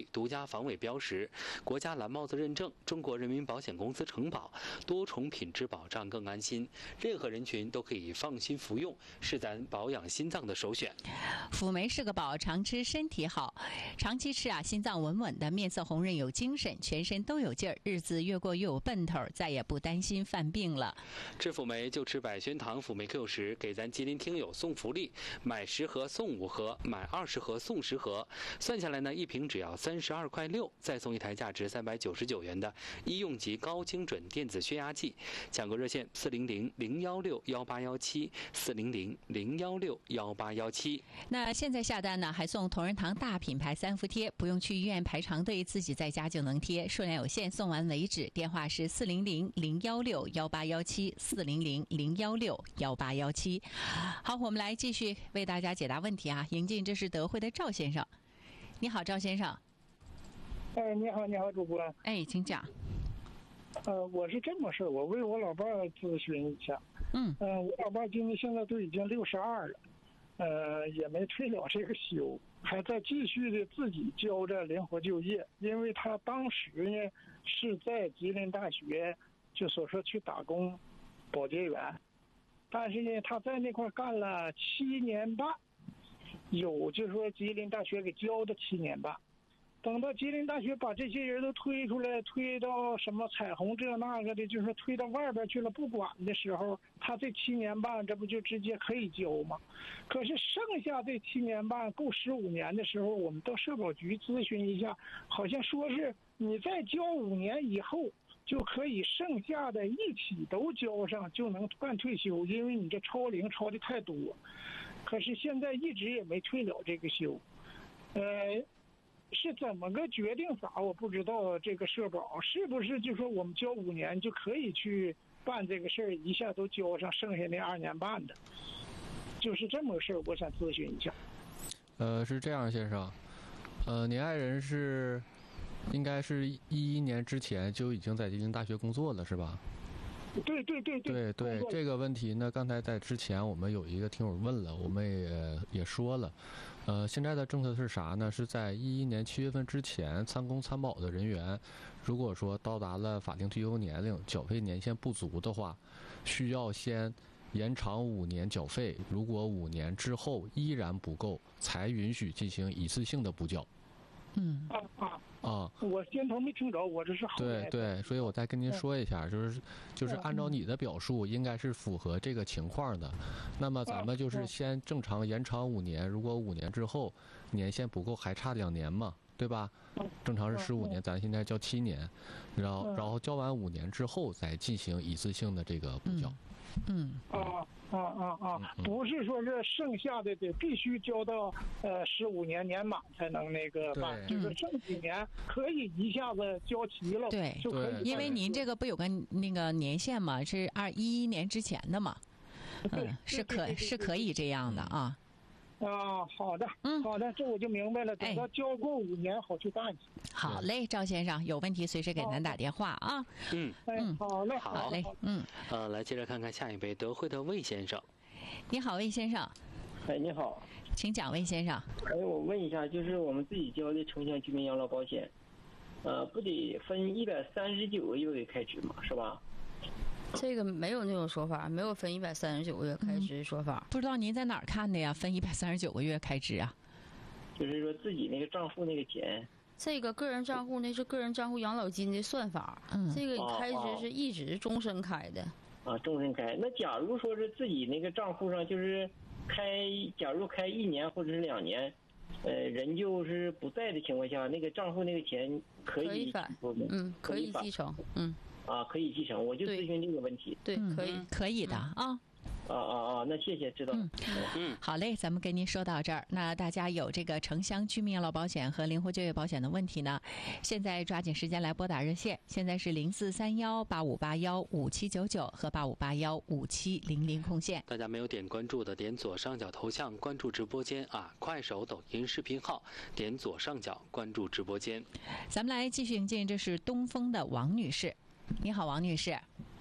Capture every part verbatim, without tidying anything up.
独家防伪标识、国家蓝帽子认证、中国人民保险公司承保，多重品质保障更安心。任何人群都可以放心服用，是咱保养心脏的首选。 辅酶是个宝，常吃身体好。长期吃啊，心脏稳稳的，面色红润有精神，全身都有劲儿，日子越过越有奔头，再也不担心犯病了。 吃辅酶就吃百宣堂辅酶 Q 十，给咱吉林听友送福利，买十盒送五盒，买二十盒送十盒，算下来呢，一瓶只要三十二块六，再送一台价值三百九十九元的医用级高精准电子血压计。抢购热线四零零零幺六幺八幺七四零零零幺六幺八幺七。 那现在下单呢，还送同仁堂大品牌三伏贴，不用去医院排长队，自己在家就能贴，数量有限，送完为止。电话是四零零零幺六幺八幺七四零零零幺六幺八幺七。好，我们来继续为大家解答问题啊。迎进这是德惠的赵先生，你好，赵先生。 哎，你好，你好，主播。 哎，请讲。 呃，我是这么事，我为我老伴儿咨询一下。 嗯。 呃，我老伴儿今年现在都已经六十二了，呃，也没退了这个休，还在继续的自己教着灵活就业。因为他当时呢是在吉林大学，就所说去打工，保洁员，但是呢他在那块干了七年半，有就是说吉林大学给教的七年半。等到吉林大学把这些人都推出来，推到什么彩虹这那个的，就是推到外边去了不管的时候，他这七年半这不就直接可以教吗？可是剩下这七年半够十五年的时候，我们到社保局咨询一下，好像说是你再教五年以后就可以剩下的一起都交上，就能办退休，因为你这超龄超的太多。可是现在一直也没退了这个休，呃是怎么个决定法我不知道。这个社保是不是就说我们交五年就可以去办这个事儿，一下都交上，剩下那二年半的，就是这么个事儿，我想咨询一下。 呃，是这样，先生，呃，您爱人是应该是一一年之前就已经在吉林大学工作了，是吧？ 对对对对对对，这个问题呢，刚才在之前我们有一个听友问了，我们也也说了，呃，现在的政策是啥呢？是在一一年七月份之前参公参保的人员，如果说到达了法定退休年龄，缴费年限不足的话，需要先延长五年缴费，如果五年之后依然不够，才允许进行一次性的补缴。 嗯啊啊啊！ 我先头没听着，我这是后来对对，所以我再跟您说一下，就是就是按照你的表述，应该是符合这个情况的。那么咱们就是先正常延长五年，如果五年之后年限不够，还差两年嘛，对吧？正常是十五年，咱现在交七年，然后然后交完五年之后再进行一次性的这个补缴。 嗯啊啊啊啊！不是说是剩下的得必须交到呃十五年年满才能那个办，就是剩几年可以一下子交齐了， 对， 就可以。 因为您这个不有个那个年限嘛，是二一一年之前的嘛，嗯，是可是可以这样的啊。 啊，好的，嗯，好的，这我就明白了。等到交过五年，好去办去。 好嘞，赵先生，有问题随时给咱打电话啊。 嗯嗯，好嘞， 好嘞，嗯。 呃，来接着看看下一位德惠的魏先生。 你好，魏先生。 哎，你好， 请讲，魏先生。 哎，我问一下，就是我们自己交的城乡居民养老保险，呃，不得分一百三十九个月开支嘛，是吧？ 这个没有那种说法，没有分一百三十九个月开支说法、 嗯。不知道您在哪儿看的呀？分一百三十九个月开支啊？ 就是说自己那个账户那个钱。 这个个人账户那是个人账户养老金的算法，嗯，这个开支是一直终身开的。 啊，终身开。那假如说是自己那个账户上就是开，假如开一年或者是两年，呃，人就是不在的情况下，那个账户那个钱可以可以返，嗯，可以继承，嗯。 啊，可以继承，我就咨询这个问题。 对，可以， 可以的啊。 啊啊啊！那谢谢，知道。 嗯嗯，好嘞，咱们跟您说到这儿。那大家有这个城乡居民养老保险和灵活就业保险的问题呢，现在抓紧时间来拨打热线，现在是零四三幺八五八幺五七九九和八五八幺五七零零空线。 大家没有点关注的，点左上角头像关注直播间啊，快手、抖音视频号点左上角关注直播间。 咱们来继续迎接，这是东风的王女士。你好，王女士。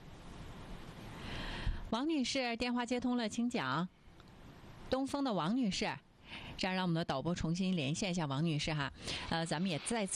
王女士，电话接通了，请讲。东风的王女士，这样让我们的导播重新连线一下王女士哈。呃，咱们也再次